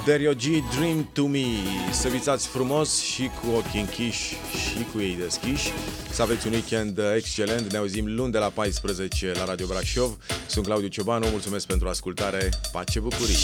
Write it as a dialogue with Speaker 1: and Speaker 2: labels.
Speaker 1: Dario G, Dream to Me. Să visați frumos și cu ochii închiși și cu ei deschiși. Să aveți un weekend excelent. Ne auzim luni de la 14 la Radio Brașov. Sunt Claudiu Ciobanu, mulțumesc pentru ascultare. Pace, bucurii!